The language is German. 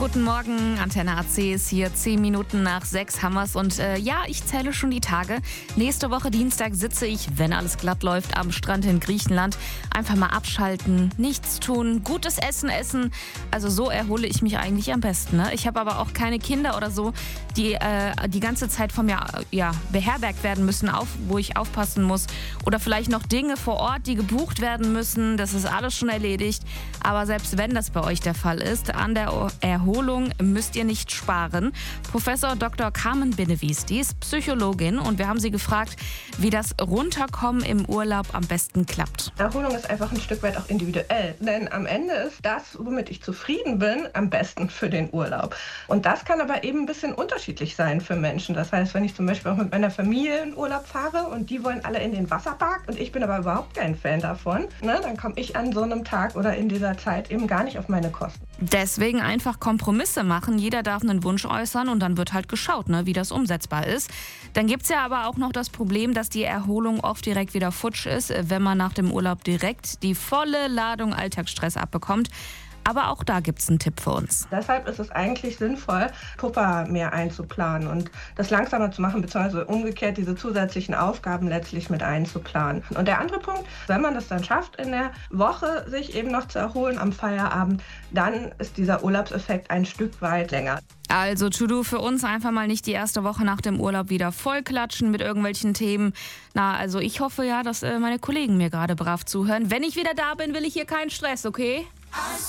guten Morgen. Antenne AC ist hier 10 Minuten nach 6 haben wir's. Und ich zähle schon die Tage. Nächste Woche Dienstag sitze ich, wenn alles glatt läuft, am Strand in Griechenland. Einfach mal abschalten, nichts tun, gutes Essen essen. Also so erhole ich mich eigentlich am besten. Ne? Ich habe aber auch keine Kinder oder so, die die ganze Zeit von mir beherbergt werden müssen, wo ich aufpassen muss. Oder vielleicht noch Dinge vor Ort, die gebucht werden müssen. Das ist alles schon erledigt. Aber selbst wenn das bei euch der Fall ist, an der Erholung müsst ihr nicht sparen. Professor Dr. Carmen Benevis, die ist Psychologin und wir haben sie gefragt, wie das Runterkommen im Urlaub am besten klappt. Erholung ist einfach ein Stück weit auch individuell, denn am Ende ist das, womit ich zufrieden bin, am besten für den Urlaub. Und das kann aber eben ein bisschen unterschiedlich sein für Menschen. Das heißt, wenn ich zum Beispiel auch mit meiner Familie in Urlaub fahre und die wollen alle in den Wasserpark und ich bin aber überhaupt kein Fan davon, dann komme ich an so einem Tag oder in dieser Zeit eben gar nicht auf meine Kosten. Deswegen einfach Kompromisse machen. Jeder darf einen Wunsch äußern und dann wird halt geschaut, wie das umsetzbar ist. Dann gibt es ja aber auch noch das Problem, dass die Erholung oft direkt wieder futsch ist, wenn man nach dem Urlaub direkt die volle Ladung Alltagsstress abbekommt. Aber auch da gibt es einen Tipp für uns. Deshalb ist es eigentlich sinnvoll, Puffer mehr einzuplanen und das langsamer zu machen, beziehungsweise umgekehrt diese zusätzlichen Aufgaben letztlich mit einzuplanen. Und der andere Punkt, wenn man das dann schafft, in der Woche sich eben noch zu erholen am Feierabend, dann ist dieser Urlaubseffekt ein Stück weit länger. Also To-Do für uns, einfach mal nicht die erste Woche nach dem Urlaub wieder vollklatschen mit irgendwelchen Themen. Also ich hoffe ja, dass meine Kollegen mir gerade brav zuhören. Wenn ich wieder da bin, will ich hier keinen Stress, okay?